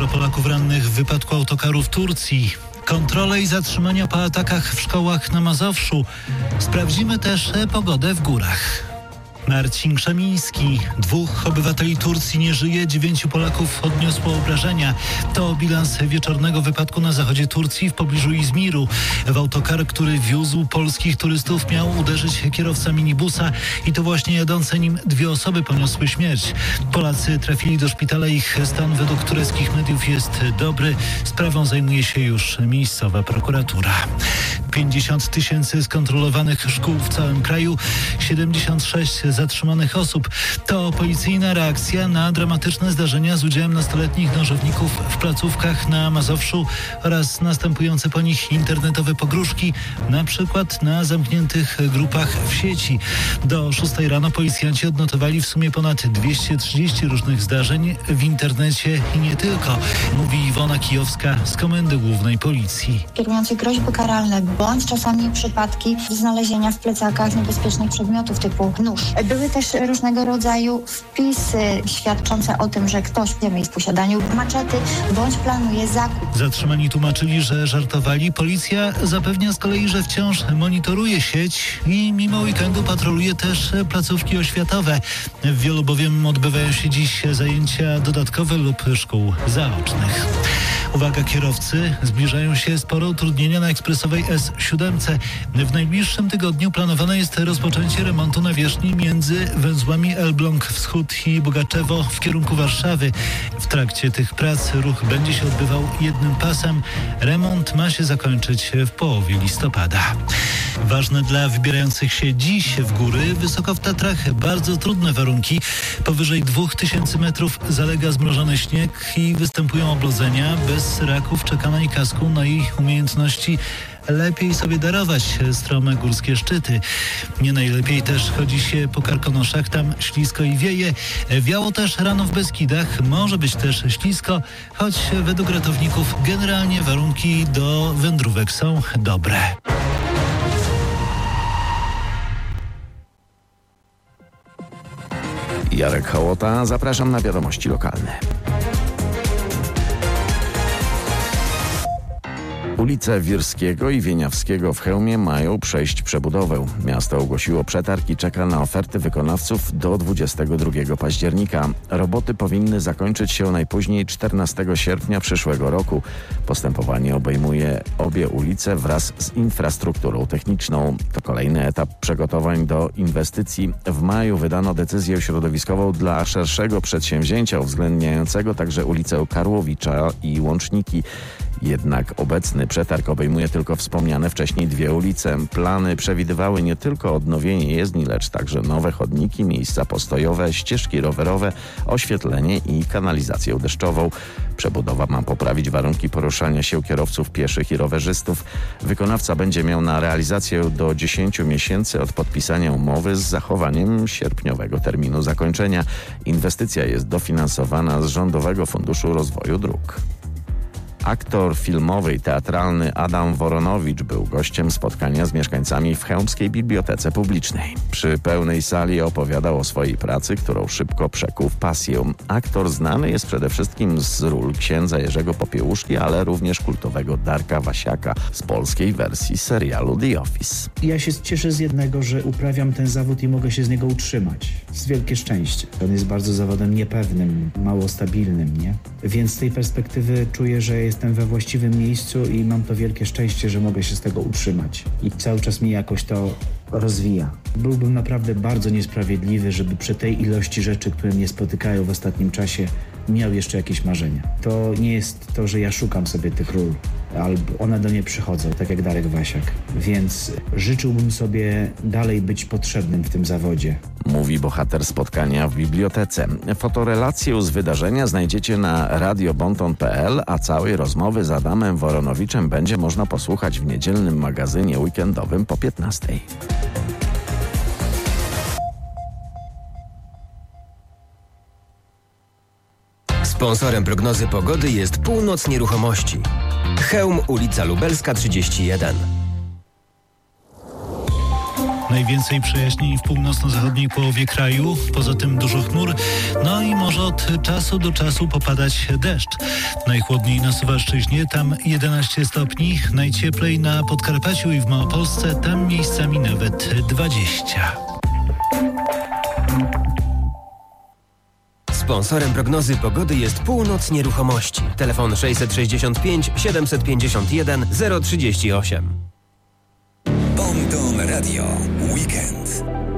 4 Polaków rannych w wypadku autokaru w Turcji. Kontrole i zatrzymania po atakach w szkołach na Mazowszu. Sprawdzimy też pogodę w górach. Marcin Krzemiński. 2 obywateli Turcji nie żyje, 9 Polaków odniosło obrażenia. To bilans wieczornego wypadku na zachodzie Turcji w pobliżu Izmiru. W autokar, który wiózł polskich turystów, miał uderzyć kierowca minibusa i to właśnie jadące nim 2 osoby poniosły śmierć. Polacy trafili do szpitala, ich stan według tureckich mediów jest dobry. Sprawą zajmuje się już miejscowa prokuratura. 50 000 skontrolowanych szkół w całym kraju, 76 zatrzymanych osób. To policyjna reakcja na dramatyczne zdarzenia z udziałem nastoletnich nożowników w placówkach na Mazowszu oraz następujące po nich internetowe pogróżki, na przykład na zamkniętych grupach w sieci. Do 6 rano policjanci odnotowali w sumie ponad 230 różnych zdarzeń w internecie i nie tylko, mówi Iwona Kijowska z Komendy Głównej Policji. Kierujący groźby karalne bądź czasami przypadki znalezienia w plecakach niebezpiecznych przedmiotów typu nóż. Były też różnego rodzaju wpisy świadczące o tym, że ktoś jest w posiadaniu maczety bądź planuje zakup. Zatrzymani tłumaczyli, że żartowali. Policja zapewnia z kolei, że wciąż monitoruje sieć i mimo weekendu patroluje też placówki oświatowe. W wielu bowiem odbywają się dziś zajęcia dodatkowe lub szkół zaocznych. Uwaga kierowcy, zbliżają się spore utrudnienia na ekspresowej S7. W najbliższym tygodniu planowane jest rozpoczęcie remontu nawierzchni między węzłami Elbląg Wschód i Bogaczewo w kierunku Warszawy. W trakcie tych prac ruch będzie się odbywał jednym pasem. Remont ma się zakończyć w połowie listopada. Ważne dla wybierających się dziś w góry, wysoko w Tatrach bardzo trudne warunki. Powyżej 2000 metrów zalega zmrożony śnieg i występują oblodzenia. Bez raków, czekana i kasku na ich umiejętności lepiej sobie darować strome górskie szczyty. Nie najlepiej też chodzi się po Karkonoszach, tam ślisko i wieje. Wiało też rano w Beskidach, może być też ślisko, choć według ratowników generalnie warunki do wędrówek są dobre. Jarek Hołota, zapraszam na wiadomości lokalne. Ulice Wirskiego i Wieniawskiego w Chełmie mają przejść przebudowę. Miasto ogłosiło przetarg i czeka na oferty wykonawców do 22 października. Roboty powinny zakończyć się najpóźniej 14 sierpnia przyszłego roku. Postępowanie obejmuje obie ulice wraz z infrastrukturą techniczną. To kolejny etap przygotowań do inwestycji. W maju wydano decyzję środowiskową dla szerszego przedsięwzięcia uwzględniającego także ulicę Karłowicza i Łączniki. Jednak obecny przetarg obejmuje tylko wspomniane wcześniej 2 ulice. Plany przewidywały nie tylko odnowienie jezdni, lecz także nowe chodniki, miejsca postojowe, ścieżki rowerowe, oświetlenie i kanalizację deszczową. Przebudowa ma poprawić warunki poruszania się kierowców pieszych i rowerzystów. Wykonawca będzie miał na realizację do 10 miesięcy od podpisania umowy z zachowaniem sierpniowego terminu zakończenia. Inwestycja jest dofinansowana z Rządowego Funduszu Rozwoju Dróg. Aktor filmowy i teatralny Adam Woronowicz był gościem spotkania z mieszkańcami w Chełmskiej Bibliotece Publicznej. Przy pełnej sali opowiadał o swojej pracy, którą szybko przekuł w pasję. Aktor znany jest przede wszystkim z ról księdza Jerzego Popiełuszki, ale również kultowego Darka Wasiaka z polskiej wersji serialu The Office. Ja się cieszę z jednego, że uprawiam ten zawód i mogę się z niego utrzymać. Jest wielkie szczęście. On jest bardzo zawodem niepewnym, mało stabilnym, nie? Więc z tej perspektywy czuję, że jestem we właściwym miejscu i mam to wielkie szczęście, że mogę się z tego utrzymać. I cały czas mi jakoś to rozwija. Byłbym naprawdę bardzo niesprawiedliwy, żeby przy tej ilości rzeczy, które mnie spotykają w ostatnim czasie, miał jeszcze jakieś marzenia. To nie jest to, że ja szukam sobie tych ról, albo one do mnie przychodzą, tak jak Darek Wasiak. Więc życzyłbym sobie dalej być potrzebnym w tym zawodzie. Mówi bohater spotkania w bibliotece. Fotorelację z wydarzenia znajdziecie na radiobonton.pl, a całej rozmowy z Adamem Woronowiczem będzie można posłuchać w niedzielnym magazynie weekendowym po 15. Sponsorem prognozy pogody jest Północ Nieruchomości. Chełm, ulica Lubelska 31. Najwięcej przejaśnień w północno-zachodniej połowie kraju, poza tym dużo chmur, no i może od czasu do czasu popadać deszcz. Najchłodniej na Suwalszczyźnie, tam 11 stopni, najcieplej na Podkarpaciu i w Małopolsce, tam miejscami nawet 20. Sponsorem prognozy pogody jest Północ Nieruchomości. Telefon 665 751 038. Bon Ton Radio. Weekend.